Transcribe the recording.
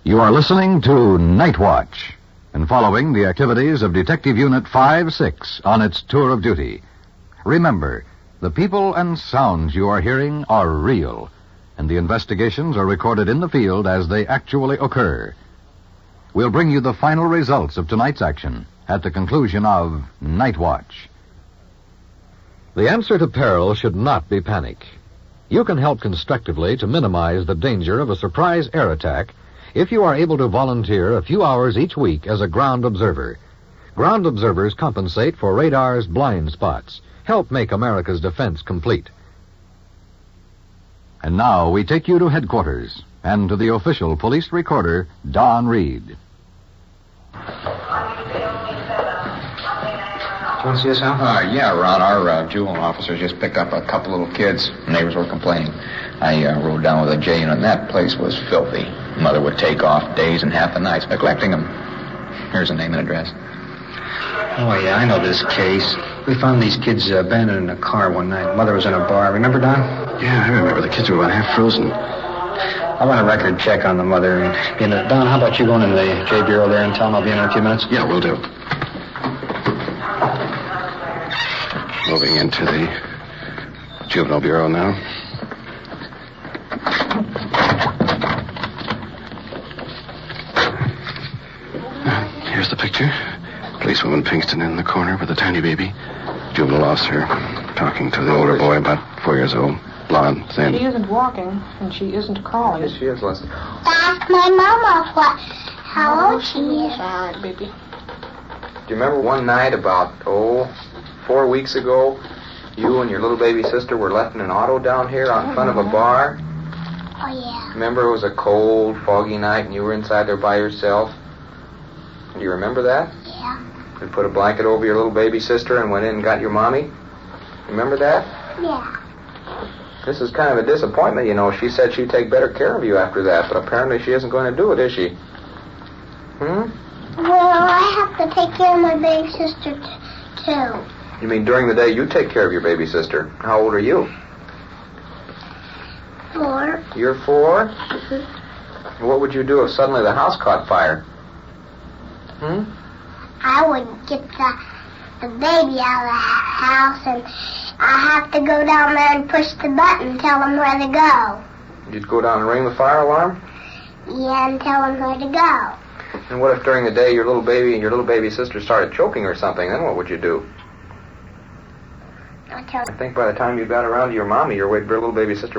You are listening to Night Watch and following the activities of Detective Unit 5-6 on its tour of duty. Remember, the people and sounds you are hearing are real, and the investigations are recorded in the field as they actually occur. We'll bring you the final results of tonight's action at the conclusion of Night Watch. The answer to peril should not be panic. You can help constructively to minimize the danger of a surprise air attack if you are able to volunteer a few hours each week as a ground observer. Ground observers compensate for radar's blind spots, help make America's defense complete. And now we take you to headquarters and to the official police recorder, Don Reed. Want to see us out? Yeah, Ron. Our juvenile officers just picked up a couple little kids. Neighbors were complaining. I rode down with a J unit, and that place was filthy. Mother would take off days and half the nights neglecting them. Here's the name and address. Oh, yeah, I know this case. We found these kids abandoned in a car one night. Mother was in a bar. Remember, Don? Yeah, I remember. The kids were about half frozen. I want a record check on the mother. Don, how about you going into the J Bureau there and tell them I'll be in a few minutes? Yeah, we'll do. Moving into the Juvenile Bureau now. Here's the picture. Policewoman Pinkston in the corner with a tiny baby. Juvenile officer talking to the older boy, about 4 years old. Blonde, thin. She isn't walking, and she isn't crawling. Yes, she is, Leslie. Ask my mama how old she is. All right, baby. Do you remember one night about, 4 weeks ago, you and your little baby sister were left in an auto down here out in front of a bar? Oh, yeah. Remember it was a cold, foggy night and you were inside there by yourself? Do you remember that? Yeah. You put a blanket over your little baby sister and went in and got your mommy? Remember that? Yeah. This is kind of a disappointment, you know. She said she'd take better care of you after that, but apparently she isn't going to do it, is she? Well, I have to take care of my baby sister, too. You mean during the day you take care of your baby sister? How old are you? 4. You're 4? Mm-hmm. What would you do if suddenly the house caught fire? I would get the baby out of the house, and I have to go down there and push the button and tell them where to go. You'd go down and ring the fire alarm? Yeah, and tell them where to go. And what if during the day your little baby and your little baby sister started choking or something? Then what would you do? I think by the time you got around to your mommy, your little baby sister